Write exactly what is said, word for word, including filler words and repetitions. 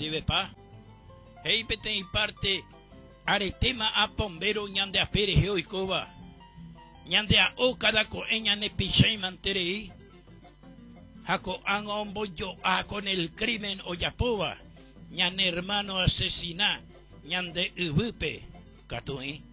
ndivepa. Hei peteĩ parte aretéma a pombero ñande aperehe oikóva. Ñande a'o karako'ẽ ñane pichãimanterei. Ha ko'ág̃a ombojo'a con el crimen ojapóva. Ñane hermano asesina ñande yvýpe katu'i.